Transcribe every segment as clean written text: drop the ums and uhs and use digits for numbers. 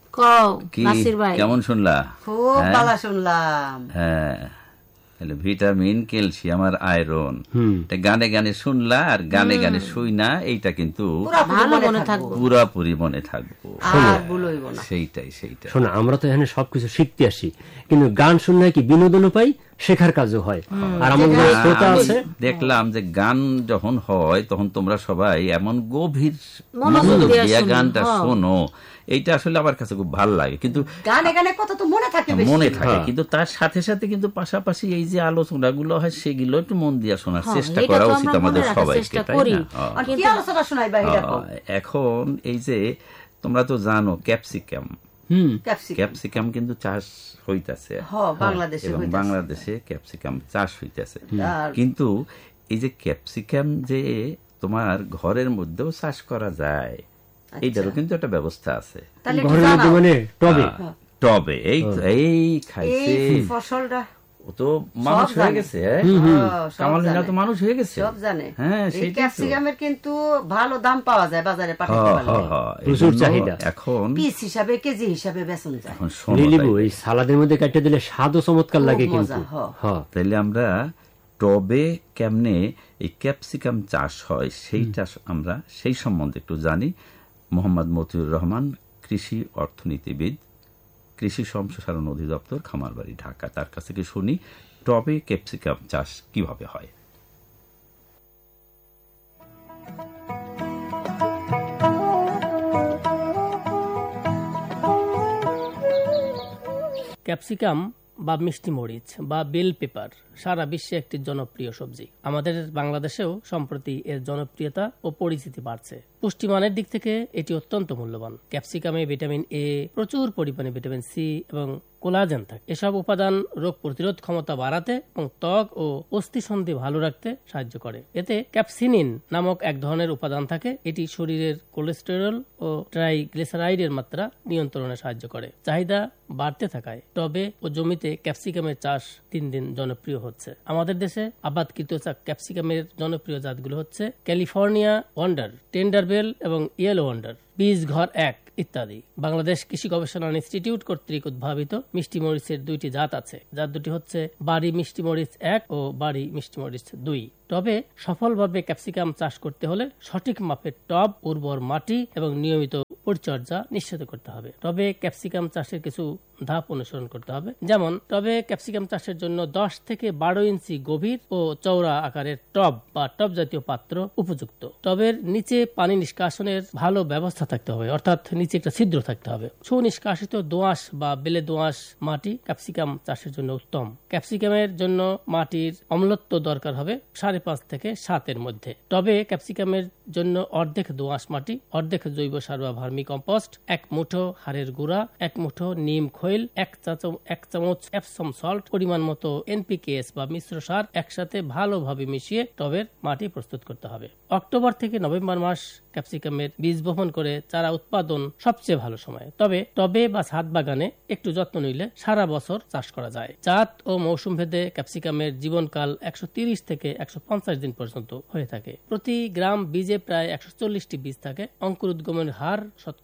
কেমন শুনলা? খুব ভালো শুনলাম। হ্যাঁ, ভিটামিন, ক্যালসিয়াম আর আয়রন গানে গানে শুনলা, আর গানে গানে শুই না, এইটা কিন্তু পুরাপুরি মনে থাকবো। সেইটাই শোনা, আমরা তো এখানে সবকিছু শিখতে আসি, কিন্তু গান শুনলে কি বিনোদনও পাই, শেখার কাজও হয়। আর আমাদের শ্রোতা আছে, দেখলাম যে গান যখন হয় তখন তোমরা সবাই এমন গভীর মনোযোগ দিয়ে গানটা শোনো, এইটা আসলে আমার কাছে খুব ভালো লাগে। কিন্তু গানে গানে কথা তো মনে থাকে, কিন্তু তার সাথে সাথে কিন্তু পাশাপাশি এই যে আলোচনা গুলো হয় সেগুলো একটু মন দিয়ে শোনার চেষ্টা করা উচিত আমাদের সবাইকে, তাই না? এখন এই যে তোমরা তো জানো ক্যাপসিকাম কিন্তু চাষ হইতেছে, এবং বাংলাদেশে ক্যাপসিকাম চাষ হইতেছে। কিন্তু এই যে ক্যাপসিকাম যে তোমার ঘরের মধ্যেও চাষ করা যায়, এইটারও কিন্তু একটা ব্যবস্থা আছে। টবে এই খাইছে ফসলটা ও তো মানুষ হয়ে গেছে, কামালিনা তো মানুষ হয়ে গেছে, সব জানে। হ্যাঁ, সেই ক্যাপসিকামের কিন্তু ভালো দাম পাওয়া যায় বাজারে, পাঠাতে পারলে প্রচুর চাহিদা। এখন পিস হিসাবে, কেজি হিসাবে বেচন যায়। এখন শোনো, এই সালাদের মধ্যে কাটতে দিলে স্বাদও চমৎকার লাগে। কিন্তু তাইলে আমরা টবে কেমনে এই ক্যাপসিকাম চাষ হয় সেইটা আমরা সেই সম্বন্ধে একটু জানি। মোহাম্মদ মতিউর রহমান, কৃষি অর্থনীতিবিদ, কৃষি সম্প্রসারণ অধিদপ্তর, খামারবাড়ি, ঢাকা, তার কাছ থেকে শুনি টবে ক্যাপসিকাম চাষ কিভাবে হয়। ক্যাপসিকাম বা মিষ্টি মরিচ বা বেল পেপার সারা বিশ্বে একটি জনপ্রিয় সবজি। আমাদের বাংলাদেশেও সম্প্রতি এর জনপ্রিয়তা ও পরিচিতি বাড়ছে। পুষ্টিমানের দিক থেকে এটি অত্যন্ত মূল্যবান। ক্যাপসিকামে ভিটামিন এ, প্রচুর পরিমাণে ভিটামিন সি এবং কোলাজেন থাকে। এসব উপাদান রোগ প্রতিরোধ ক্ষমতা বাড়াতে এবং ত্বক ও অস্থিসন্ধি ভালো রাখতে সাহায্য করে। এতে ক্যাপসিনিন নামক এক ধরনের উপাদান থাকে। এটি শরীরের কোলেস্টেরল ও ট্রাইগ্লিসারাইডের মাত্রা নিয়ন্ত্রণে সাহায্য করে। চাহিদা বাড়তে থাকায় টবে ও জমিতে ক্যাপসিকামের চাষ দিন দিন জনপ্রিয় হচ্ছে। আমাদের দেশে আবাদকৃত ক্যাপসিকামের জনপ্রিয় জাতগুলো হচ্ছে ক্যালিফোর্নিয়া ওয়ান্ডার, টেন্ডারবেল এবং ইয়েলো ওয়ান্ডার, বীজ ঘর 1 ইত্যাদি। বাংলাদেশ কৃষি গবেষণা ইনস্টিটিউট কর্তৃক উদ্ভাবিত মিষ্টি মরিচের 2টি জাত আছে। জাত দুটি হচ্ছে বাড়ি মিষ্টি মরিচ 1 ও বাড়ি মিষ্টি মরিচ 2। টবে সফলভাবে ক্যাপসিকাম চাষ করতে হলে সঠিক মাপের টব, উর্বর মাটি এবং নিয়মিত পরিচর্যা নিশ্চিত করতে হবে। টবে ক্যাপসিকাম চাষের কিছু ধাপ অনুসরণ করতে হবে। যেমন টবে ক্যাপসিকাম চাষের জন্য 10 থেকে 12 ইঞ্চি গভীর ও চওড়া আকারের টব বা টব জাতীয় পাত্র উপযুক্ত। টবের নিচে পানি নিষ্কাশনের ভালো ব্যবস্থা থাকতে হবে, অর্থাৎ নিচে একটা ছিদ্র থাকতে হবে। সুনিষ্কাশিত দোআঁশ বা বেলে দোআঁশ মাটি ক্যাপসিকাম চাষের জন্য উত্তম। ক্যাপসিকামের জন্য মাটির অম্লত্ব দরকার হবে 5.5 থেকে 7 এর মধ্যে। টবে ক্যাপসিকামের জন্য অর্ধেক দোআঁশ মাটি, অর্ধেক জৈব সার বা ভার্মি কম্পোস্ট, 1 মুঠো হাড়ের গুঁড়া, 1 মুঠো নিম খৈল, 1 চামচ এপসম সল্ট, পরিমাণ মতো এনপিকেএস বা মিশ্র সার একসাথে ভালোভাবে মিশিয়ে টবের মাটি প্রস্তুত করতে হবে। অক্টোবর থেকে নভেম্বর মাস ক্যাপসিকামের বীজ বপন করে চারা উৎপাদন সবচেয়ে ভালো সময়। তবে টবে বা ছাদ বাগানে একটু যত্ন নিলে সারা বছর চাষ করা যায়। জাত ও মৌসুম ভেদে ক্যাপসিকামের জীবনকাল 130 থেকে 150 দিন পর্যন্ত হয়ে থাকে। প্রতি গ্রাম বীজে প্রায় 140টি বীজ থাকে। অঙ্কুরোদ্গমের হার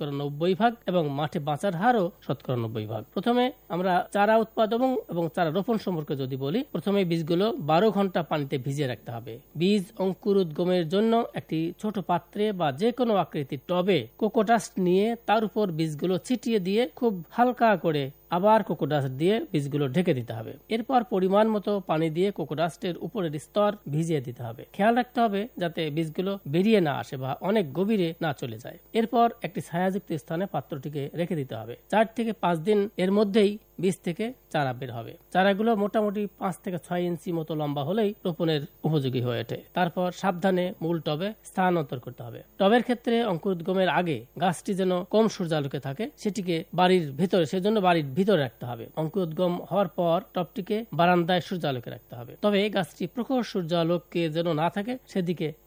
90% এবং মাঠে বাঁচার হারও 90%। প্রথমে আমরা চারা উৎপাদন এবং চারা রোপণ সম্পর্কে যদি বলি, প্রথমে বীজগুলো 12 ঘন্টা পানিতে ভিজিয়ে রাখতে হবে। বীজ অঙ্কুরোদ্গমের জন্য একটি ছোট পাত্রে বা যে কোনো আকৃতির টবে কোকোডাস্ট নিয়ে তার উপর বীজগুলো ছিটিয়ে দিয়ে খুব হালকা করে আবার কোকোডাস্ট দিয়ে বীজগুলো ঢেকে দিতে হবে। এরপর পরিমাণ মতো পানি দিয়ে কোকোডাস্টের উপরের স্তর ভিজিয়ে দিতে হবে। খেয়াল রাখতে হবে যাতে বীজগুলো বেরিয়ে না আসে বা অনেক গভীরে না চলে যায়। এরপর একটি ছায়াযুক্ত স্থানে পাত্রটিকে রেখে দিতে হবে। 4 থেকে 5 দিন এর মধ্যেই বীজ থেকে চারা বের হবে। চারাগুলো মোটামুটি 5 থেকে 6 ইঞ্চি মতো লম্বা হলেই রোপণের উপযোগী হয়ে ওঠে। তারপর সাবধানে মূল টবে স্থানান্তর করতে হবে। টবের ক্ষেত্রে অঙ্কুরোদ্গমের আগে গাছটি যেন কম সূর্যালোকে থাকে, সেটিকে বাড়ির ভিতরে, সেজন্য বাড়ির ভিতরে রাখতে হবে। অঙ্কুরোদ্গম হওয়ার পর টবটিকে বারান্দায় সূর্যালোকে রাখতে হবে। তবে গাছটি প্রখর সূর্যালোকে যেন না থাকে সেদিকে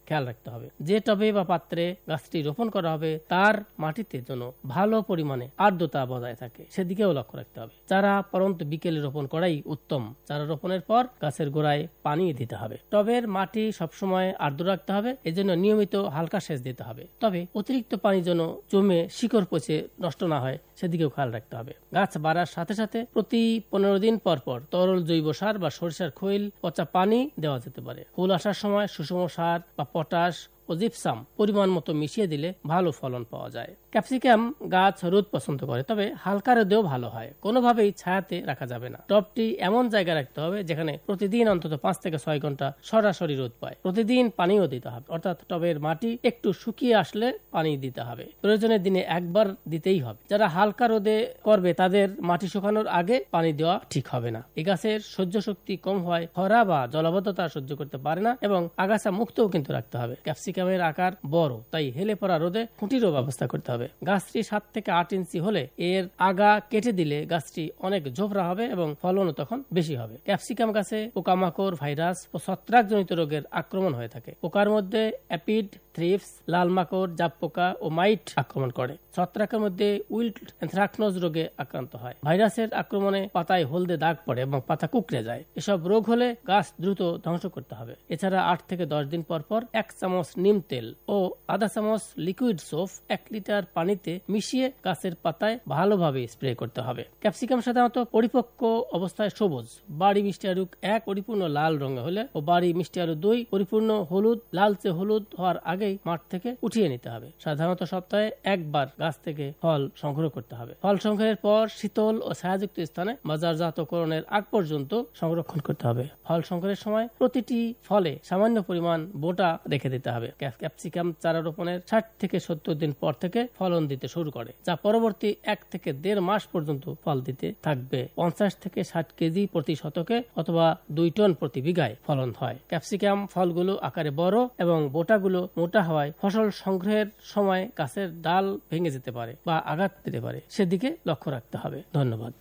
খেয়াল রাখতে হবে। যে টবে বা পাত্রে গাছটি রোপণ করা হবে তার মাটিতে যেন ভালো পরিমাণে আর্দ্রতা বজায় থাকে, সেদিকেও লক্ষ্য রাখতে হবে। চারা পরন্ত বিকেলে রোপণ করাই উত্তম। চারা রোপণের পর গাছের গোড়ায় পানি দিতে হবে। টবের মাটি সবসময় আর্দ্র রাখতে হবে, এজন্য নিয়মিত হালকা সেচ দিতে হবে। তবে অতিরিক্ত পানি যেন জমে শিকড় পচে নষ্ট না হয় সেদিকেও খেয়াল রাখতে হবে। গাছ বাড়ার সাথে সাথে প্রতি 15 দিন পর পর তরল জৈব সার বা সরিষার খৈল, পচা পানি দেওয়া যেতে পারে। ফুল আসার সময় সুষম সার বা পটাশ ও জিপসাম পরিমাণ মতো মিশিয়ে দিলে ভালো ফলন পাওয়া যায়। ক্যাপসিকাম গাছ রোদ পছন্দ করে, তবে হালকা রোদেও ভালো হয়। কোনোভাবেই ছায়াতে রাখা যাবে না। টবটি এমন জায়গায় রাখতে হবে যেখানে প্রতিদিন অন্তত 5 থেকে 6 ঘন্টা সরাসরি রোদ পায়। প্রতিদিন পানিও দিতে হবে, অর্থাৎ টবের মাটি একটু শুকিয়ে আসলে পানি দিতে হবে। প্রয়োজনের দিনে একবার দিতেই হবে। যারা হালকা রোদে করবে তাদের মাটি শুকানোর আগে পানি দেওয়া ঠিক হবে না। এই গাছের সহ্য শক্তি কম হয়, খরা বা জলাবদ্ধতা সহ্য করতে পারে না এবং আগাছা মুক্তও কিন্তু রাখতে হবে। ক্যাপসিকামের আকার বড়, তাই হেলে পড়া রোদে খুঁটিরও ব্যবস্থা করতে হবে। গাছটি 7 থেকে 8 ইঞ্চি হলে এর আগা কেটে দিলে গাছটি অনেক ঝোপড়া হবে এবং ফলনও তখন বেশি হবে। ক্যাপসিকাম গাছে পোকামাকড়, ভাইরাস ও ছত্রাকজনিত রোগের আক্রমণ হয়ে থাকে। পোকার মধ্যে অ্যাপিড, থ্রিপস, লাল মাকড়, জাপ পোকা ও মাইট আক্রমণ করে। ছত্রাকের মধ্যে উইল্ট অ্যানথ্রাকনোজ রোগে আক্রান্ত হয়। ভাইরাসের আক্রমণে পাতায় হলদে দাগ পড়ে এবং পাতা কুঁকড়ে যায়। এসব রোগ হলে গাছ দ্রুত ধ্বংস করতে হবে। এছাড়া 8 থেকে 10 দিন পর পর 1 চামচ নিম তেল ও আধা চামচ লিকুইড সোপ 1 লিটার পানিতে মিশিয়ে গাছের পাতায় ভালোভাবে স্প্রে করতে হবে। ক্যাপসিকাম সাধারণত পরিপক্ক অবস্থায় সবুজ, বাড়ি মিষ্টি আলু 1 পরিপূর্ণ লাল রঙে হলে ও বাড়ি মিষ্টি আলু 2 পরিপূর্ণ হলুদ, লালচে হলুদ হওয়ার আগেই মাঠ থেকে উঠিয়ে নিতে হবে। সাধারণত সপ্তাহে একবার গাছ থেকে ফল সংগ্রহ করতে হবে। ফল সংগ্রহের পর শীতল ও ছায়াযুক্ত স্থানে বাজারজাতকরণের আগ পর্যন্ত সংরক্ষণ করতে হবে। ফল সংগ্রহের সময় প্রতিটি ফলে সামান্য পরিমাণ বোটা রেখে দিতে হবে। ক্যাপসিকাম চারা রোপণের 60 থেকে 70 দিন পর থেকে ফলন দিতে শুরু করে, যা পরবর্তী 1 থেকে 1.5 মাস পর্যন্ত ফল দিতে থাকবে। 50 থেকে 60 কেজি প্রতি শতকে অথবা 2 টন প্রতি বিঘায় ফলন হয়। ক্যাপসিকাম ফলগুলো আকারে বড় এবং বোটাগুলো মোটা হওয়ায় ফসল সংগ্রহের সময় গাছের ডাল ভেঙে যেতে পারে বা আঘাত পেতে পারে, সেদিকে লক্ষ্য রাখতে হবে। ধন্যবাদ।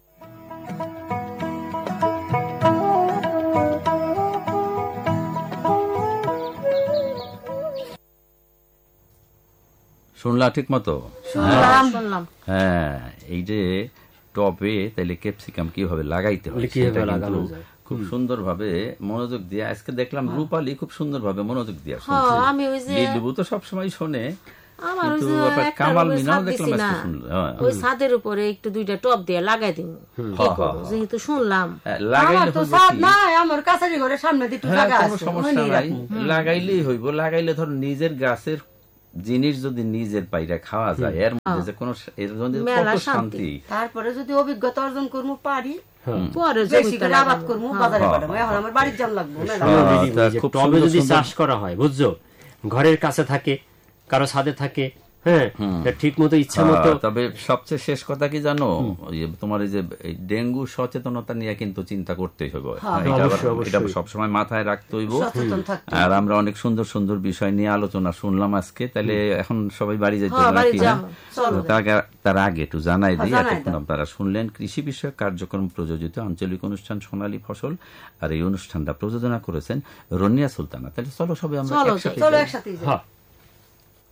শুনলা ঠিক মতো? শুনলাম। হ্যাঁ, এই যে টবে তাইলে ক্যাপসিকাম কিভাবে লাগাইতে হয় সেটা কিন্তু খুব সুন্দরভাবে মনোযোগ দিয়ে আজকে দেখলাম রূপালী খুব সুন্দরভাবে মনোযোগ দিয়ে শুনছে। আমি ওই যে লিলু তো সবসময় শোনে, আমার ওই কিন্তু যে আবার একটা কামাল ওই মিনাও ছাদ দেখলাম দিছি না, আজকে শুনলো। ওই ছাদের উপরে একটু 2টা টব দিয়ে লাগাই দিব। যেহেতু শুনলাম লাগাইলে আমার তো হইব ছাদ কি? নাই, আমার কাছারি ঘরের সামনে দিতে হ্যাঁ, জায়গা কোনো আছে, সমস্যা ওখানেই নাই, রাখবো। লাগাইলেই হইব। লাগাইলে ধর নিজের গাছের জিনিস যদি নিজের পাইরা খাওয়া যায় এর মধ্যে যে কোনো এর মধ্যে মেলা কত শান্তি। শান্তি। তারপরে যদি অভিজ্ঞতা অর্জন করবো পারি, পরে বেশি করে আবাদ করবো, বাজারে পাঠাবো। এখন আমার বাড়ির জান লাগবো মেলা। খুব টবে সুন্দর যদি সুন্দর- চাষ করা হয়, বুঝছো, ঘরের কাছে থাকে, কারো ছাদে থাকে, হ্যাঁ, ঠিক মতো ইচ্ছা মতো। তবে সবচেয়ে শেষ কথা কি জানো, ওই যে তোমার এই যে এই ডেঙ্গু সচেতনতা নিয়ে কিন্তু চিন্তা করতেই হবে। এটা সবসময় মাথায় রাখতে হইব। সচেতন থাকতে আর আমরা অনেক সুন্দর সুন্দর বিষয় নিয়ে আলোচনা শুনলাম আজকে। তাহলে এখন সবাই বাড়ি যেতে হ্যাঁ, বাড়ি নাকি? যাবো। চলো। তার আগে একটু জানাই দিই, জানাই এতক্ষণ আপনারা শুনলেন কৃষি বিষয়ক কার্যক্রম প্রযোজিত আঞ্চলিক অনুষ্ঠান সোনালী ফসল। আর এই অনুষ্ঠানটা প্রযোজনা করেছেন রনিয়া সুলতানা। তাহলে চলো সবাই আমরা চলো একসাথে চলো যাই। একসাথে যাই। হ্যাঁ।